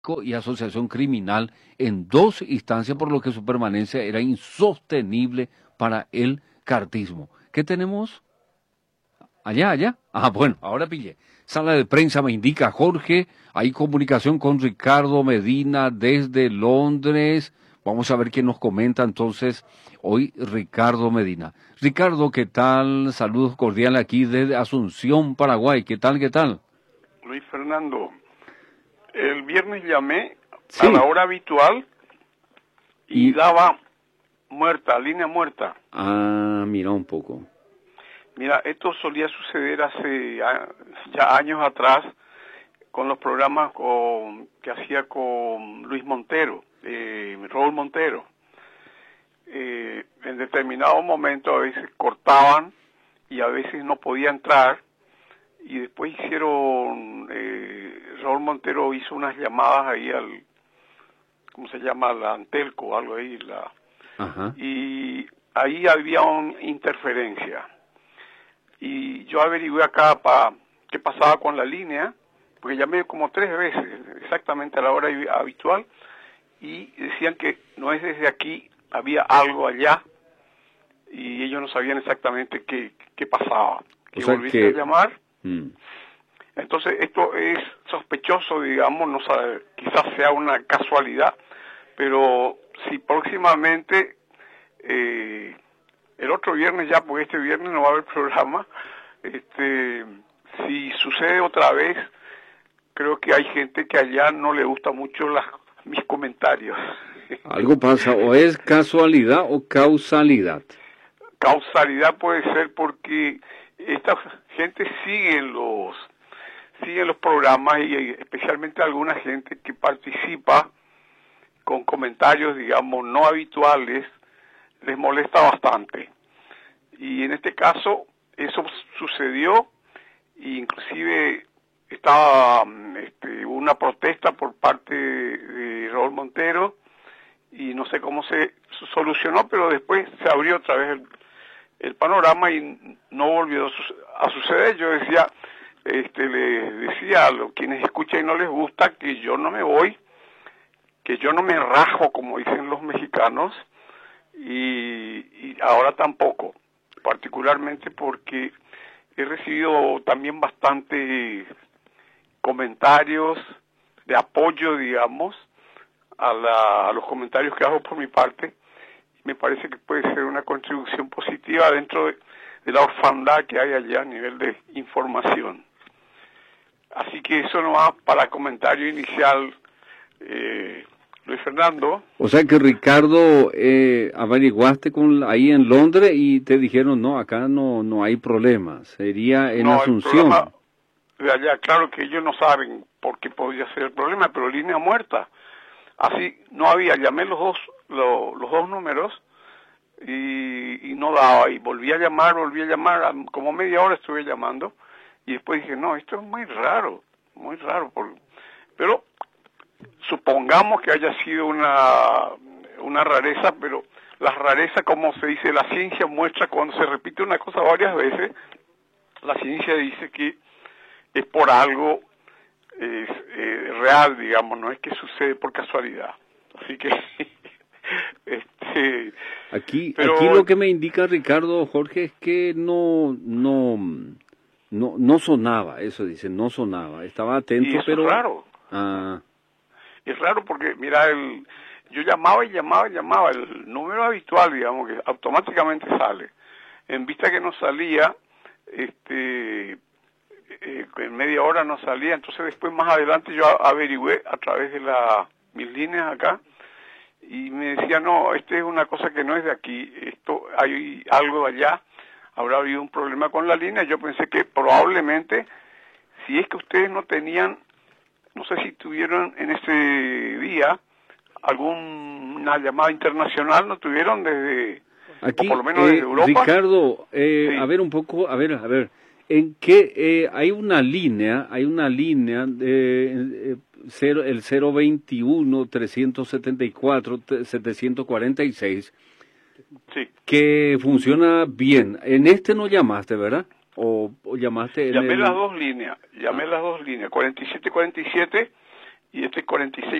y asociación criminal en dos instancias, por lo que su permanencia era insostenible para el cartismo. ¿Qué tenemos? Allá. Ah, bueno, ahora pillé. Sala de prensa me indica Jorge, hay comunicación con Ricardo Medina desde Londres. Vamos a ver quién nos comenta entonces hoy Ricardo Medina. Ricardo, ¿qué tal? Saludos cordiales aquí desde Asunción, Paraguay. ¿Qué tal? Luis Fernando, el viernes llamé Sí. a la hora habitual y Y- daba muerta, línea muerta. Ah, mira un poco. Mira, esto solía suceder hace ya años atrás con los programas que hacía con Luis Montero, Raúl Montero. En determinado momento a veces cortaban y a veces no podía entrar, y después Raúl Montero hizo unas llamadas ahí ¿cómo se llama? La Antelco, algo ahí, Ajá. y ahí había una interferencia. Y yo averigué acá qué pasaba con la línea, porque llamé como 3 veces, exactamente a la hora habitual, y decían que no es desde aquí, había algo allá, y ellos no sabían exactamente qué pasaba. Que O sea volviese que- a llamar. Mm. Entonces esto es sospechoso, digamos, no sabe, quizás sea una casualidad, pero si próximamente, el otro viernes ya, porque este viernes no va a haber programa, si sucede otra vez, creo que hay gente que allá no le gusta mucho mis comentarios. Algo pasa, o es casualidad o causalidad. Causalidad puede ser porque esta gente sigue los programas, y especialmente alguna gente que participa con comentarios, digamos, no habituales, les molesta bastante. Y en este caso eso sucedió, e inclusive estaba una protesta por parte de Raúl Montero, y no sé cómo se solucionó, pero después se abrió otra vez el panorama y no volvió a suceder. Yo decía, le decía a quienes escuchan y no les gusta, que yo no me voy, que yo no me rajo, como dicen los mexicanos, y ahora tampoco, particularmente porque he recibido también bastante comentarios de apoyo, digamos, a los comentarios que hago por mi parte. Me parece que puede ser una contribución positiva dentro de la orfandad que hay allá a nivel de información. Así que eso no va para comentario inicial, Luis Fernando. O sea que Ricardo, averiguaste ahí en Londres y te dijeron, no, acá no hay problema, sería en No, Asunción. el problema de allá, claro que ellos no saben por qué podría ser el problema, pero línea muerta. Así no había, llamé los dos números y no daba, y volví a llamar, como media hora estuve llamando, y después dije, no, esto es muy raro, pero supongamos que haya sido una rareza, pero la rareza, como se dice, la ciencia muestra cuando se repite una cosa varias veces, la ciencia dice que es por algo real, digamos, no es que sucede por casualidad. Así que Aquí pero lo que me indica Ricardo, Jorge, es que no sonaba, eso dice, no sonaba. Estaba atento, y eso pero... es raro. Ah, Es raro porque, mira, yo llamaba, el número habitual, digamos, que automáticamente sale. En vista que no salía, en media hora no salía, entonces después más adelante yo averigüé a través de mis líneas acá, y me decía, no, es una cosa que no es de aquí, hay algo allá, habrá habido un problema con la línea. Yo pensé que probablemente, si es que ustedes no tenían, no sé si tuvieron en ese día alguna llamada internacional, no tuvieron aquí, o por lo menos desde Europa. Ricardo, Sí. a ver un poco, a ver, en qué hay una línea de el 021 374 746 Sí. que funciona bien. En este no llamaste, ¿verdad? O llamaste en Llamé las dos líneas, 4747 y este 46